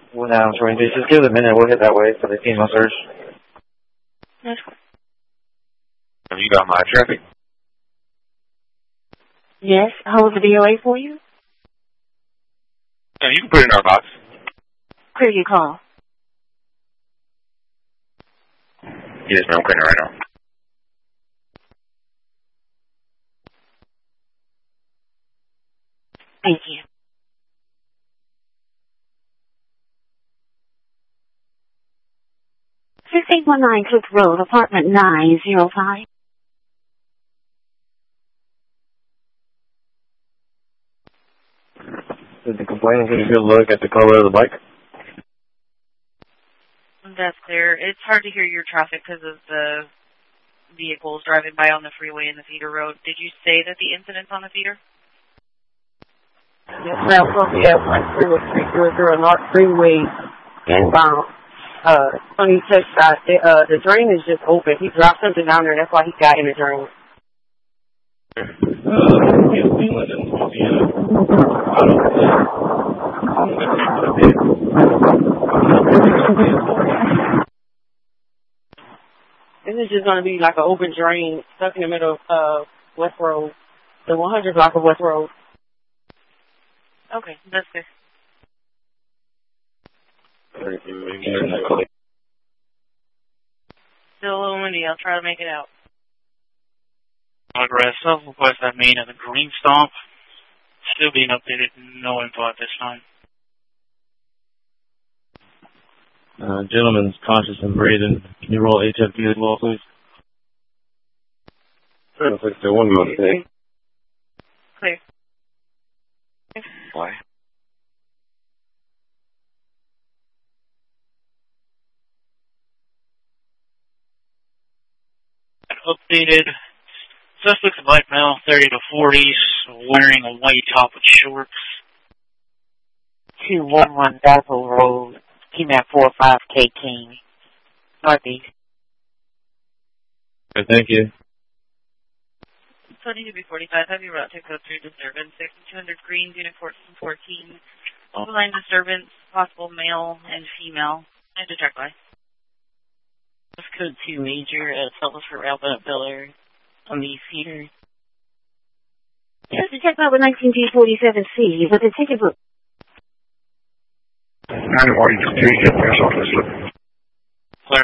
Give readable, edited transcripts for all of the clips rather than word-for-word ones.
Well, now, Troy, just give it a minute. We'll hit that way for the female search. That's cool. Have you got my traffic? Yes. Hold the DOA for you? Yeah, you can put it in our box. Clear your call. Yes, ma'am. I'm clearing it right now. Thank you. 6819 Cook Road, apartment 905. Did the complainant get a good look at the color of the bike? That's clear. It's hard to hear your traffic because of the vehicles driving by on the freeway and the feeder road. Did you say that the incident's on the feeder? Yes, ma'am. From the F1 North Freeway inbound. 26 side. The drain is just open. He dropped something down there. That's why he got in the drain. This is just going to be like an open drain stuck in the middle of West Road, the 100 block of West Road. Okay, that's good. Still a little windy. I'll try to make it out. Progress, self-request at main at the Green Stomp. Still being updated. No info at this time. Gentleman's conscious and breathing. Can you roll HFD as well, please? Sure, looks like the one month today. Clear. Why? Updated. Suspect's a black male, 30 to 40s, wearing a white top with shorts. 211 Dazzle Road, TMAP 45K King, Northeast. Okay, thank you. 22B45, heavy route to code 3 disturbance, 6200 Green, unit 1414. Overline disturbance, possible male and female. I have to check by. That's code 2 major, tell us for Alpha Biller on the feeder. Just to check out with 19G47C, but the ticket book. 942, get press office. Clear.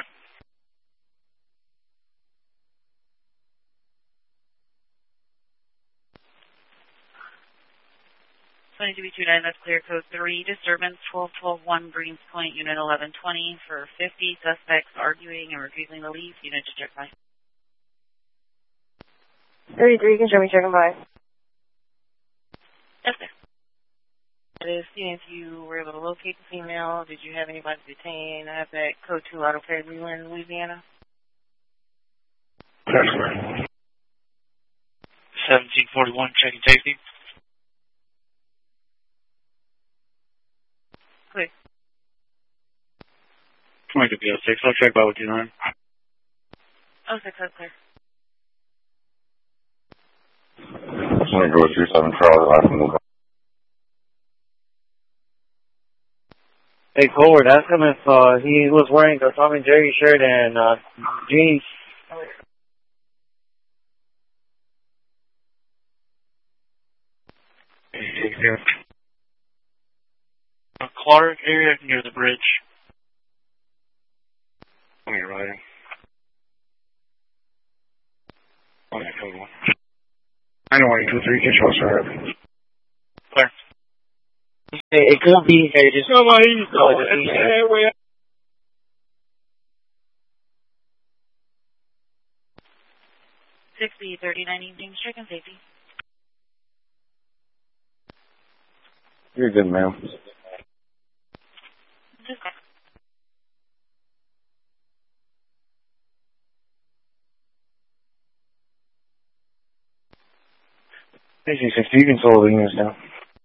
B29, that's clear code 3, disturbance 12121 Greens Point, unit 1120 for 50 suspects arguing and refusing to leave, unit to check by. 33, you can show me checking by. Yes, sir. That is, seeing if you were able to locate the female, did you have anybody detained? I have that code 2 auto pay in Louisiana. That's right. 1741, checking safety. Clear. 22B06, I'll check by with you, 9. 06, that's clear. I'm going to go through 7 Charles. I can move on. Hey, Colbert, ask him if he was wearing a Tom and Jerry shirt and jeans. Clark area near the bridge. On your right. On that code 1. 91223, get your sir. Clear. It could be. Hey, just come on, he's going. 6B39 evening, check and safety. You're good, ma'am. Just go. Hey, G60, you can slow the units down.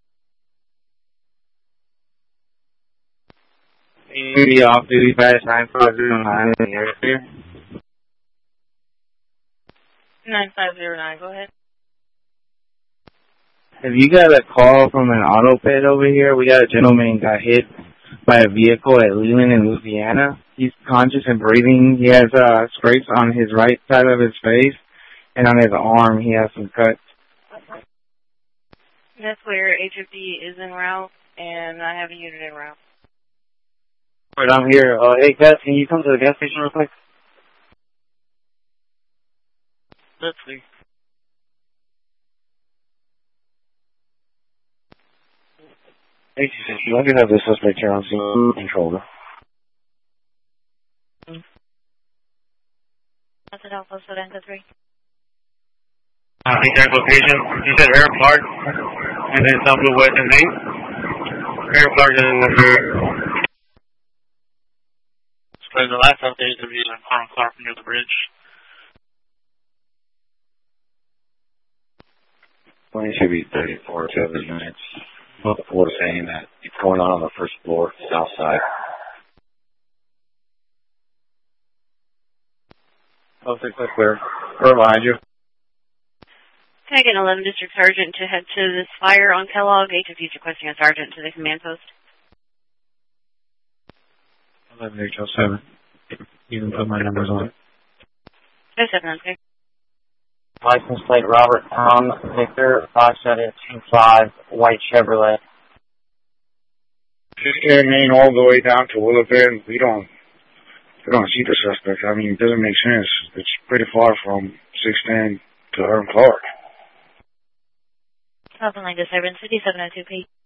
Duty off duty pass 9509 in the area. 9509, go ahead. Have you got a call from an auto pit over here? We got a gentleman got hit by a vehicle at Leland in Louisiana. He's conscious and breathing. He has scrapes on his right side of his face, and on his arm he has some cuts. That's clear. HFD is en route, and I have a unit en route. All right, I'm here. Hey, Kat, can you come to the gas station real quick? That's clear. Hey, let me have this suspect here on scene controller. That's an Alpha Sedenta 3. Exact location. You said Air Clark, and then some blue west and name. Air Clark and So the last update is using Carl Clark near the bridge. 20 should be 34 to other units. We're saying that it's going on the first floor, south side. Oh, 6 clear. We're behind you. Can I get an 11 District Sergeant to head to this fire on Kellogg? HFD is requesting a sergeant to the command post. 11 HL7. You can put my numbers on it. 07, okay. License plate Robert Tom Victor 5725 white Chevrolet. just carrying main all the way down to Willowbend. We don't see the suspect. I mean, it doesn't make sense. It's pretty far from 610 to Herm Clark. Southern Line disturbance 5702P.